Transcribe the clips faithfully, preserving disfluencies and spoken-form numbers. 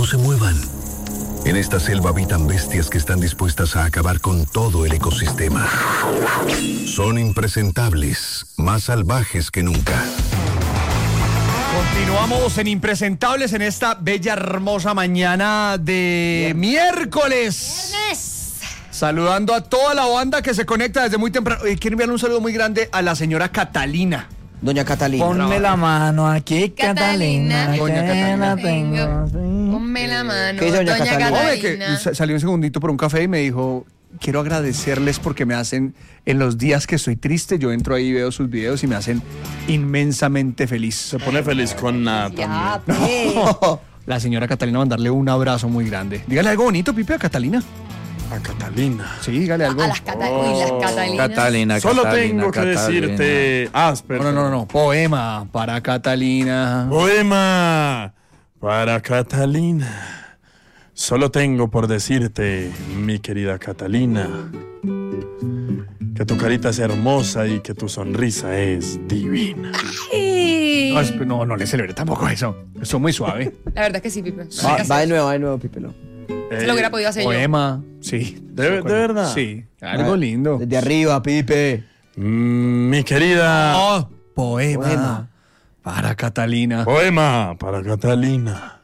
no se muevan. En esta selva habitan bestias que están dispuestas a acabar con todo el ecosistema. Son impresentables, más salvajes que nunca. Continuamos en Impresentables en esta bella, hermosa mañana de miércoles. ¡Viernes! Saludando a toda la banda que se conecta desde muy temprano. Eh, quiero enviarle un saludo muy grande a la señora Catalina. Doña Catalina. Ponme la mano aquí, Catalina. Catalina. Doña Catalina. Que la tengo. Ponme la mano, ¿Qué dice doña doña Catalina? Hombre, que Catalina. sa- salió un segundito por un café y me dijo, quiero agradecerles porque me hacen, en los días que estoy triste, yo entro ahí y veo sus videos y me hacen inmensamente feliz. Se pone feliz con nada Ya, también. pe. La señora Catalina, mandarle un abrazo muy grande. Dígale algo bonito, Pipe, a Catalina. A Catalina. Sí, dígale algo. A las, cata Uy, las Catalinas. Catalina, Solo Catalina, tengo que Catalina. decirte áspero. No, no, no, no, poema para Catalina. Poema para Catalina. Solo tengo por decirte, mi querida Catalina, que tu carita es hermosa y que tu sonrisa es divina. Ay. No, es- no, no le celebré tampoco eso. Eso es muy suave. La verdad es que sí, Pipe. Va, va de nuevo, va de nuevo, Pipelo. Se lo hubiera podido hacer yo. Poema, sí. ¿De, de verdad? Sí, algo lindo. Desde arriba, Pipe. Mm, mi querida. Oh, poema, Poema. para Catalina. Poema para Catalina.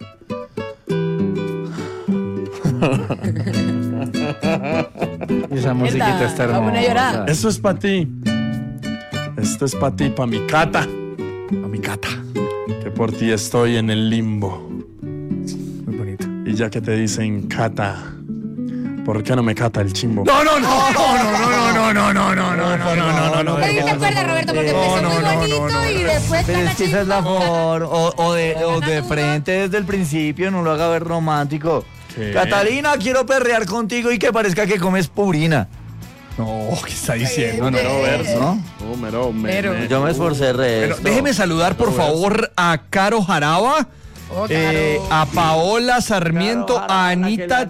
Esa musiquita está Va a poner a llorar. hermosa. Esto es para ti. Esto es para ti, para mi Cata. A mi cata. Que por ti estoy en el limbo. Muy bonito. Y ya que te dicen Cata, ¿por qué no me cata el chimbo? No, no, no, no, no, no, no, no, no, no, no, no, no, no, no. Pero ¿qué te acuerdas, Roberto? Porque No, empezó no, muy no, bonito no, no, y no. después Pero es que esa es la forma, o, o de, o de frente desde el principio, no lo haga ver romántico. ¿Qué? Catalina, quiero perrear contigo y que parezca que comes purina. No, ¿qué está diciendo? No, Mero no. verso. ¿No? Oh, mero, me- Mero. me- Yo me esforcé re. Pero déjeme saludar, por favor, a Caro Jaraba, Oh, eh, Caro. a Paola Sarmiento, a Anita,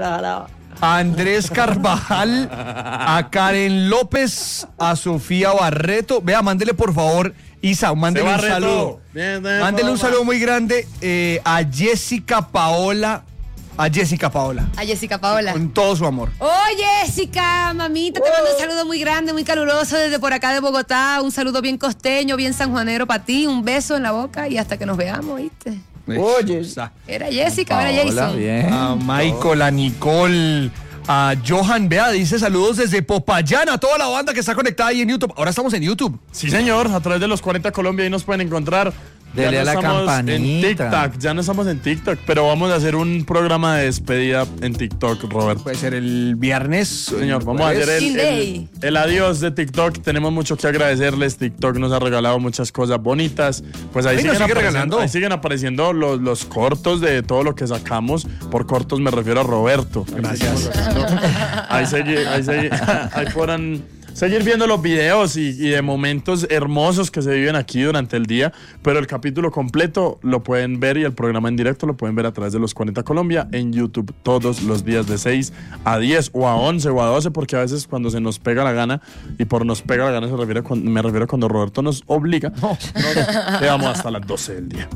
a Andrés Carvajal, a Karen López, a Sofía Barreto. Vea, mándele por favor, Isa, mándele un Barreto. saludo. Bien, bien, Mándele un Paloma. saludo muy grande eh, a Jessica Paola, a Jessica Paola, A Jessica Paola. con todo su amor. Oh, Jessica, mamita, te mando un saludo muy grande, muy caluroso desde por acá de Bogotá. Un saludo bien costeño, bien sanjuanero para ti. Un beso en la boca y hasta que nos veamos, ¿viste? Oye. Está. Era Jessica, era Hola, Jason. bien. A Michael, a Nicole, a Johan, vea, dice saludos desde Popayán, a toda la banda que está conectada ahí en YouTube. Ahora estamos en YouTube. Sí, señor, a través de los cuarenta Colombia ahí nos pueden encontrar. Ya Dele no a la estamos campanita. en TikTok, ya no estamos en TikTok, pero vamos a hacer un programa de despedida en TikTok, Roberto. Puede ser el viernes. Señor, vamos a jueves. hacer el, Fin day. el, el adiós de TikTok. Tenemos mucho que agradecerles. TikTok nos ha regalado muchas cosas bonitas. Pues ahí, Ay, nos siguen, sigue apareciendo, regalando. ahí siguen apareciendo los, los cortos de todo lo que sacamos. Por cortos me refiero a Roberto. Gracias. Ahí, segui- ahí, segui- ahí podrán seguir viendo los videos y, y de momentos hermosos que se viven aquí durante el día, pero el capítulo completo lo pueden ver y el programa en directo lo pueden ver a través de los cuarenta Colombia en YouTube todos los días de seis a diez o a once o a doce, porque a veces cuando se nos pega la gana, y por nos pega la gana se refiere cuando, me refiero cuando Roberto nos obliga, nos quedamos hasta las doce del día.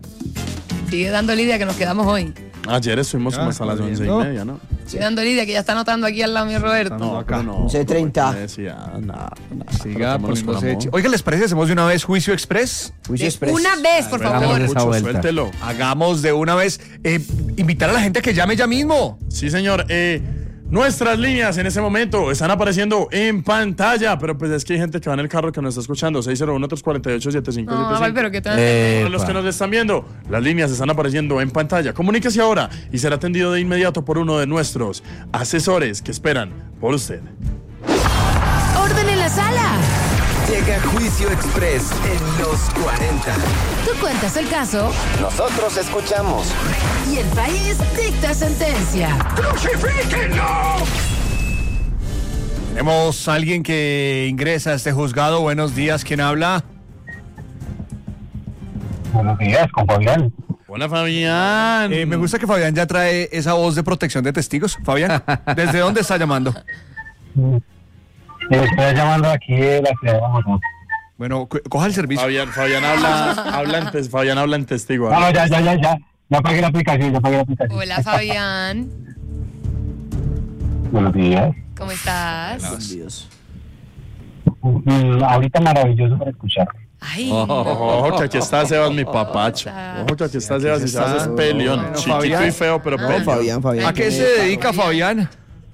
Sigue dando Lidia que nos quedamos hoy. Ayer estuvimos como hasta las once y corriendo. media, ¿no? Sigue dando Lidia que ya está anotando aquí al lado mío Roberto. No, acá. pero no. once y treinta. como decía, nada, nada, Siga tratémonos con poniéndose amor. chi- Oiga, ¿les parece que hacemos de una vez Juicio Express? Juicio Express. Una vez, por Hagamos favor. esa Mucho, vuelta. suéltelo. Hagamos de una vez. eh, invitar a la gente a que llame ya mismo. Sí, señor. Eh, nuestras líneas en ese momento están apareciendo en pantalla, pero pues es que hay gente que va en el carro que nos está escuchando. seis cero uno, tres cuatro ocho, siete cinco siete No, cinco. Rafael, pero que te... Eh, Para los que nos están viendo, las líneas están apareciendo en pantalla. Comuníquese ahora y será atendido de inmediato por uno de nuestros asesores que esperan por usted. ¡Orden en la sala! Llega Juicio Express en los cuarenta. Tú cuentas el caso Nosotros escuchamos. y el país dicta sentencia. Tenemos a alguien que ingresa a este juzgado. Buenos días, ¿quién habla? Buenos días, con Fabián. Hola, Fabián. Eh, me gusta que Fabián ya trae esa voz de protección de testigos. Fabián, ¿desde dónde está llamando? Eh, Estoy llamando aquí de la ciudad de Bogotá. Bueno, co- coja el servicio. Fabián, Fabián habla, habla en tes- Fabián habla en testigo. No, no, ya, ya, ya, ya. Ya pagué la aplicación, ya pagué la aplicación. Hola, Fabián. Buenos días. ¿Cómo estás? Dios. Mm, ahorita maravilloso para escuchar. Ay. Ojo que aquí está Sebas, mi papacho. Está. Ojo que aquí está Sebas y Sebas es peleón. Bueno, Chiquito Fabián. y feo, pero No, peleón. Fabián, Fabián. ¿A qué se dedica Fabián?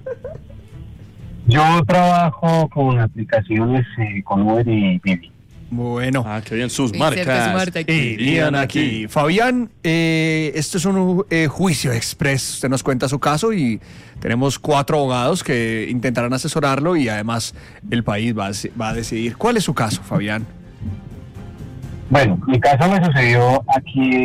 Yo trabajo con aplicaciones eh, con Uber y Didi. Bueno. Ah, qué bien, sus Sí, cierto, marcas. es Marta aquí. Irían aquí. Fabián, eh, esto es un eh, juicio express. Usted nos cuenta su caso y tenemos cuatro abogados que intentarán asesorarlo y además el país va a, va a decidir. ¿Cuál es su caso, Fabián? Bueno, mi caso me sucedió aquí.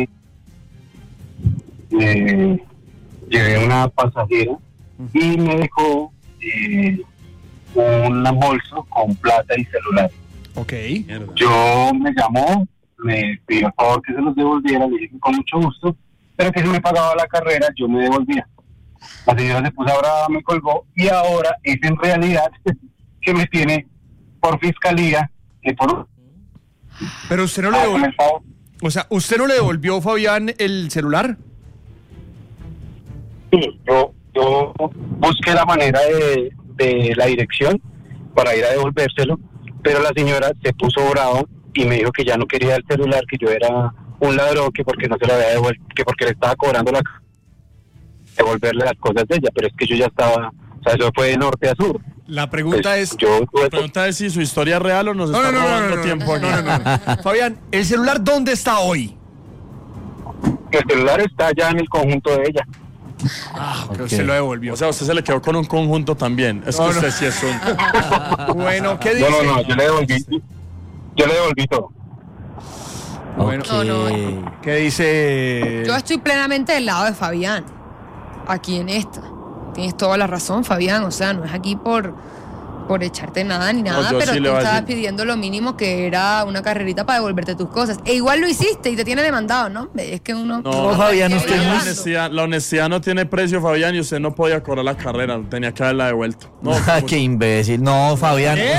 Eh, llevé una pasajera y me dejó eh, un bolso con plata y celular. Ok. Mierda. Yo me llamó, me pidió por favor que se los devolviera, le dije que con mucho gusto, pero que si me pagaba la carrera yo me devolvía. La señora se puso brava, me colgó y ahora es en realidad que me tiene por fiscalía que por Pero usted no le Hágame devolvió, el favor. o sea, ¿usted no le devolvió, Fabián, el celular? Sí, yo, yo busqué la manera de, de la dirección para ir a devolvérselo, pero la señora se puso brava y me dijo que ya no quería el celular, que yo era un ladrón, que porque no se lo había devuelto, que porque le estaba cobrando la devolverle las cosas de ella, pero es que yo ya estaba, o sea, eso fue de norte a sur. La pregunta Pues, es... yo La pregunta es si su historia es real o nos No, está no, no, no, robando no, tiempo no, aquí. no, no, no. Fabián, ¿el celular dónde está hoy? el celular está ya en el conjunto de ella. Ah, que usted lo devolvió. O sea, usted se le quedó con un conjunto también. Es que No, no. usted sí es un... Bueno, ¿qué dice? No, no, no, yo le devolví, yo le devolví todo. Bueno, No, no. ¿qué dice? Yo estoy plenamente del lado de Fabián. Aquí en esta. Tienes toda la razón, Fabián. O sea, no es aquí por, por echarte nada ni nada, yo pero sí tú le voy a estabas decir. pidiendo lo mínimo que era una carrerita para devolverte tus cosas. E igual lo hiciste y te tiene demandado, ¿no? Es que uno... No, Fabián, cualquiera usted la no es- honestidad, la honestidad no tiene precio, Fabián, y usted no podía cobrar la carrera. Tenía que haberla devuelto. No, Qué imbécil. No, Fabián.